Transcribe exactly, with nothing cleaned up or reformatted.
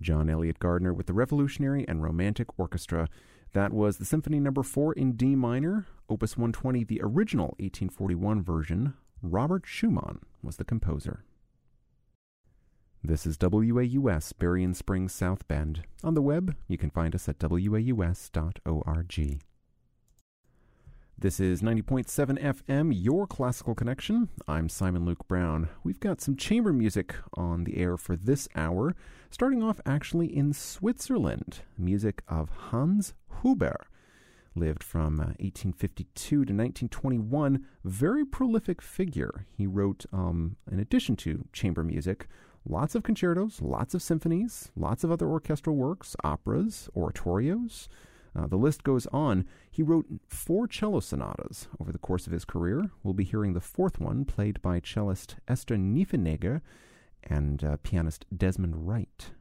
John Elliott Gardner with the Revolutionary and Romantic Orchestra. That was the Symphony Number four in D minor, Opus one twenty, the original eighteen forty-one version. Robert Schumann was the composer. This is W A U S, Berrien Springs, South Bend. On the web, you can find us at w a u s dot org. This is ninety point seven F M, your classical connection. I'm Simon Luke Brown. We've got some chamber music on the air for this hour, starting off actually in Switzerland. Music of Hans Huber. Lived from uh, eighteen fifty-two to nineteen twenty-one. Very prolific figure. He wrote, um, in addition to chamber music, lots of concertos, lots of symphonies, lots of other orchestral works, operas, oratorios. Uh, the list goes on. He wrote four cello sonatas over the course of his career. We'll be hearing the fourth one, played by cellist Esther Niefenegger and uh, pianist Desmond Wright.